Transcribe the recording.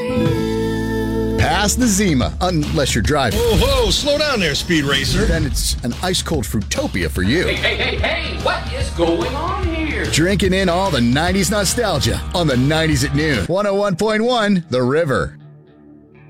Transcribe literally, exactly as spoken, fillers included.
Past the Zima, unless you're driving. Whoa, whoa, slow down there, Speed Racer. Then it's an ice-cold Fruitopia for you. Hey, hey, hey, hey, what is going on here? Drinking in all the nineties nostalgia on the nineties at noon. one oh one point one The River.